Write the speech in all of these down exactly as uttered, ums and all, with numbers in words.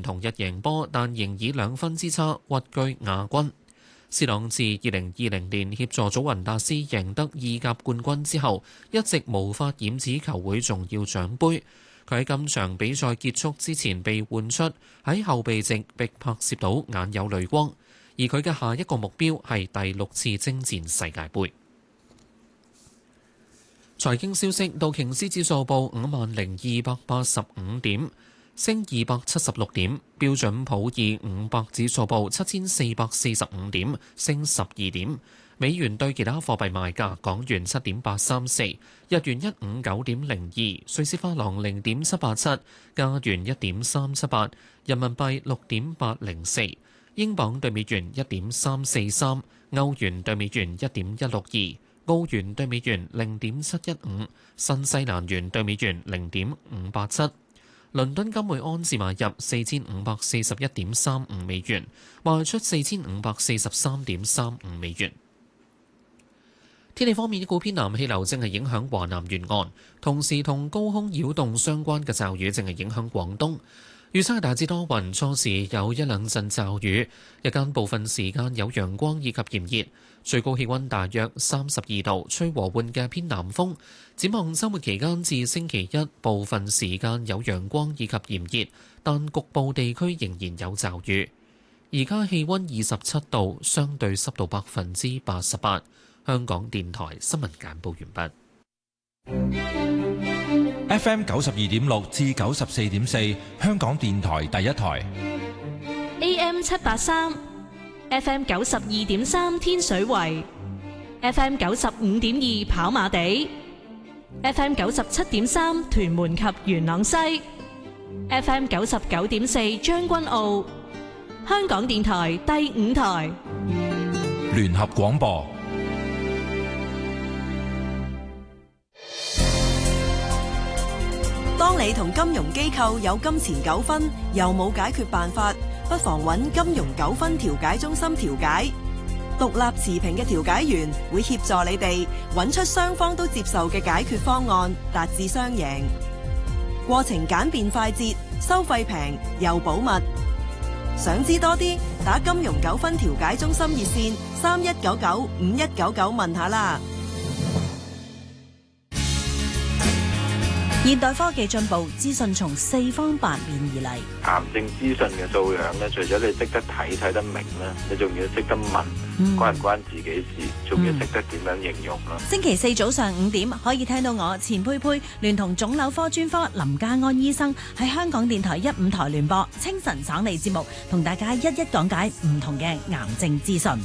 同日贏波，但仍以兩分之差屈居亞軍。斯朗自二零二零年協助祖雲達斯贏得意甲冠軍之後，一直無法染指球會重要獎杯。佢喺今場比賽結束之前被換出，喺後備席被拍攝到眼有淚光。而佢嘅下一個目標係第六次征戰世界盃。財經消息：道瓊斯指數報五萬零二百八十五點，升二百七十六點；標準普爾五百指數報七千四百四十五點，升十二點。美元對其他貨幣賣價：港元七點八三四，日元一五九點零二，瑞士法郎零點七八七，加元一點三七八，人民幣六點八零四，英鎊對美元一點三四三，歐元對美元一點一六二，澳元對美元零點七一五，新西蘭元對美元零點五八七。倫敦金每安士買入四千五百四十一點三五美元，賣出四千五百四十三點三五美元。天氣方面，一股偏南氣流正係影響華南沿岸，同時同高空擾動相關嘅驟雨正係影響廣東。預測係大致多雲，初時有一兩陣驟雨，日間部分時間有陽光以及炎熱，最高氣溫大約三十二度，吹和緩嘅偏南風。展望週末期間至星期一，部分時間有陽光以及炎熱，但局部地區仍然有驟雨。而家氣溫二十七度，相對濕度百分之八十八。香港電台新聞簡報完畢。F M 九十二點六至九十四點四，香港電台第一台。 A M 七八三，F M 九十二點三天水圍，F M 九十五點二跑馬地，F M 九十七點三屯門及元朗西，F M 九十九點四將軍澳。香港電台第五台聯合廣播。 當你同金融機構有金錢糾紛，又冇解決辦法，不妨揾金融糾紛調解中心調解。獨立持平嘅調解員會協助你哋揾出雙方都接受嘅解決方案，達至雙贏。過程簡便快捷，收費平又保密。想知多啲，打金融糾紛調解中心熱線三一九九五一九九問下啦。 現代科技進步，資訊從四方八面而嚟。 癌症資訊嘅素養咧，除咗你識得睇睇得明咧，你仲要識得問，嗯、關唔關自己事，仲要識得點樣形容啦。 星期四早上五點可以聽到我錢佩佩聯同腫瘤科專科林家安醫生喺香港電台一五台聯播清晨爽利節目，同大家一一講解唔同嘅癌症資訊。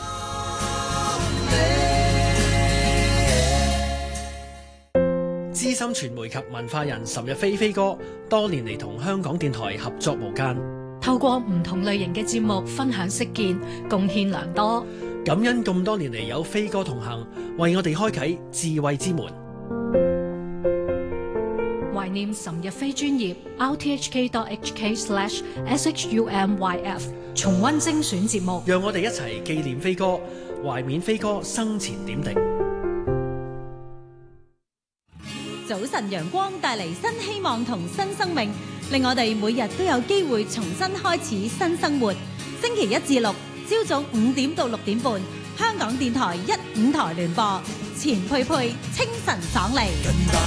資深傳媒及文化人岑日飛飛哥多年嚟同香港電台合作無間， 透過唔同類型嘅節目分享識見，貢獻良多。 感恩咁多年嚟有飛哥同行，為我哋開啟智慧之門。 懷念岑日飛專頁 r t h k dot h k slash s h u m y f 重溫精選節目， 讓我哋一齊紀念飛哥，懷緬飛哥生前點滴。 早晨陽光帶嚟新希望同新生命，令我哋每日都有機會重新開始新生活。星期一至六朝早五點到六點半，香港電台一五台聯播，錢佩佩清晨爽利。